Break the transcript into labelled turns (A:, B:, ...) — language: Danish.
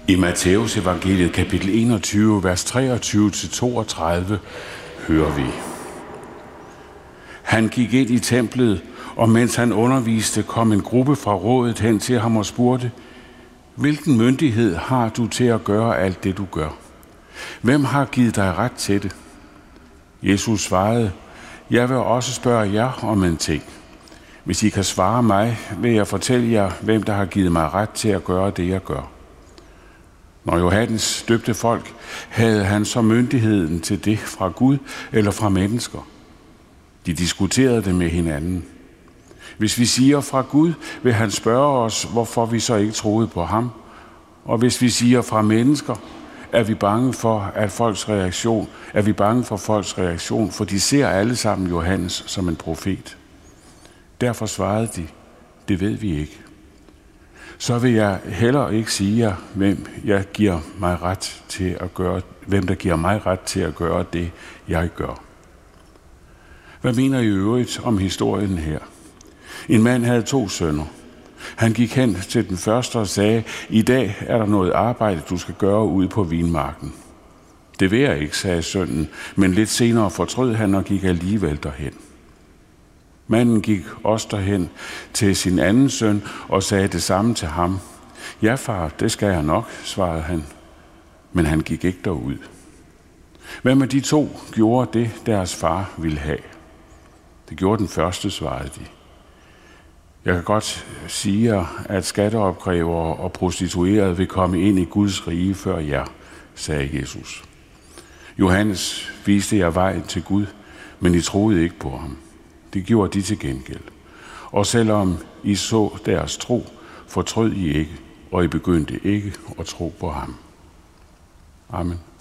A: I Matteus evangeliet kapitel 21, vers 23-32 hører vi: Han gik ind i templet, og mens han underviste, kom en gruppe fra rådet hen til ham og spurgte: Hvilken myndighed har du til at gøre alt det, du gør? Hvem har givet dig ret til det? Jesus svarede: Jeg vil også spørge jer om en ting. Hvis I kan svare mig, vil jeg fortælle jer, hvem der har givet mig ret til at gøre det, jeg gør. Når Johannes døbte folk, havde han så myndigheden til det fra Gud eller fra mennesker? De diskuterede det med hinanden. Hvis vi siger fra Gud, vil han spørge os, hvorfor vi så ikke troede på ham. Og hvis vi siger fra mennesker, er vi bange for folks reaktion, for de ser alle sammen Johannes som en profet. Derfor svarede de: Det ved vi ikke. Så vil jeg heller ikke sige jer, hvem der giver mig ret til at gøre det, jeg gør. Hvad mener I øvrigt om historien her? En mand havde 2 sønner. Han gik hen til den første og sagde: I dag er der noget arbejde, du skal gøre ude på vinmarken. Det vil jeg ikke, sagde sønnen, men lidt senere fortrød han og gik alligevel derhen. Manden gik også derhen til sin anden søn og sagde det samme til ham. Ja, far, det skal jeg nok, svarede han. Men han gik ikke derud. Hvem af de 2 gjorde det, deres far ville have? Det gjorde den første, svarede de. Jeg kan godt sige jer, at skatteopkrævere og prostituerede vil komme ind i Guds rige før jer, sagde Jesus. Johannes viste jer vejen til Gud, men I troede ikke på ham. Det gjorde de til gengæld. Og selvom I så deres tro, fortrød I ikke, og I begyndte ikke at tro på ham. Amen.